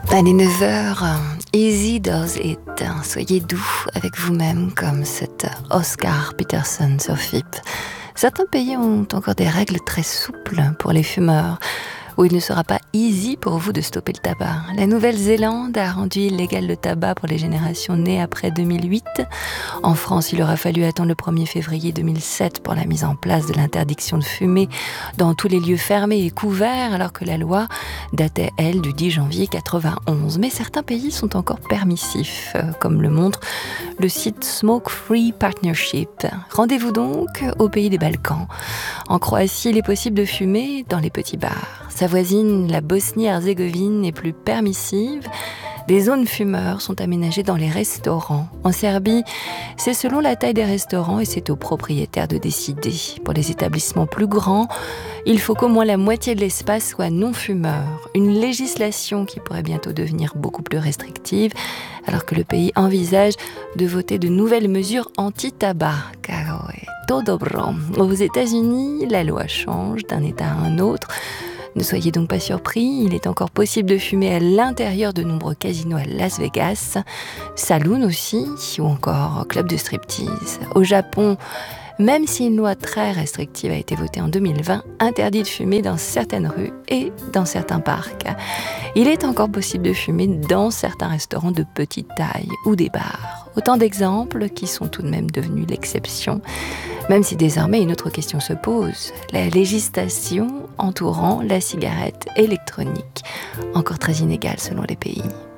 Allez, 9h, easy does it. Soyez doux avec vous-même comme cet Oscar Peterson sur FIP. Certains pays ont encore des règles très souples pour les fumeurs, où il ne sera pas easy pour vous de stopper le tabac. La Nouvelle-Zélande a rendu illégal le tabac pour les générations nées après 2008. En France, il aura fallu attendre le 1er février 2007 pour la mise en place de l'interdiction de fumer dans tous les lieux fermés et couverts, alors que la loi datait, elle, du 10 janvier 91. Mais certains pays sont encore permissifs, comme le montre le site Smoke Free Partnership. Rendez-vous donc au pays des Balkans. En Croatie, il est possible de fumer dans les petits bars. Sa voisine, la Bosnie-Herzégovine, est plus permissive. Des zones fumeurs sont aménagées dans les restaurants. En Serbie, c'est selon la taille des restaurants et c'est aux propriétaires de décider. Pour les établissements plus grands, il faut qu'au moins la moitié de l'espace soit non-fumeur. Une législation qui pourrait bientôt devenir beaucoup plus restrictive, alors que le pays envisage de voter de nouvelles mesures anti-tabac. Car ouais, tout dobro. Aux États-Unis, la loi change d'un État à un autre. Ne soyez donc pas surpris, il est encore possible de fumer à l'intérieur de nombreux casinos à Las Vegas, saloons aussi, ou encore clubs de striptease. Au Japon, même si une loi très restrictive a été votée en 2020, interdit de fumer dans certaines rues et dans certains parcs. Il est encore possible de fumer dans certains restaurants de petite taille ou des bars. Autant d'exemples qui sont tout de même devenus l'exception, même si désormais une autre question se pose, la législation entourant la cigarette électronique, encore très inégale selon les pays.